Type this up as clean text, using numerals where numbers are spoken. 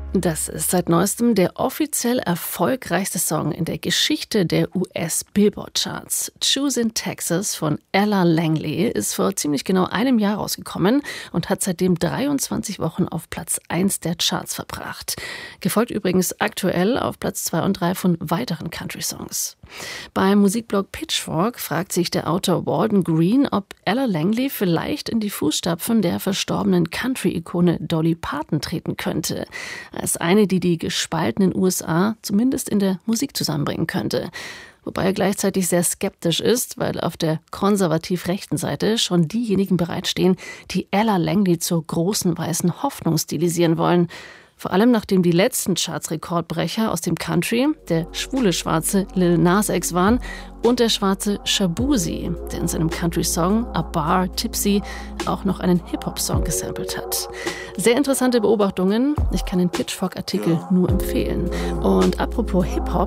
Das ist seit neuestem der offiziell erfolgreichste Song in der Geschichte der US-Billboard-Charts. Choosin' Texas von Ella Langley ist vor ziemlich genau einem Jahr rausgekommen und hat seitdem 23 Wochen auf Platz 1 der Charts verbracht. Gefolgt übrigens aktuell auf Platz 2 und 3 von weiteren Country-Songs. Beim Musikblog Pitchfork fragt sich der Autor Walden Green, ob Ella Langley vielleicht in die Fußstapfen der verstorbenen Country-Ikone Dolly Parton treten könnte. Als eine, die die gespaltenen USA zumindest in der Musik zusammenbringen könnte. Wobei er gleichzeitig sehr skeptisch ist, weil auf der konservativ-rechten Seite schon diejenigen bereitstehen, die Ella Langley zur großen weißen Hoffnung stilisieren wollen. Vor allem nachdem die letzten Charts-Rekordbrecher aus dem Country der schwule Schwarze Lil Nas X waren und der schwarze Shaboozey, der in seinem Country-Song A Bar Tipsy auch noch einen Hip-Hop-Song gesampelt hat. Sehr interessante Beobachtungen. Ich kann den Pitchfork-Artikel nur empfehlen. Und apropos Hip-Hop,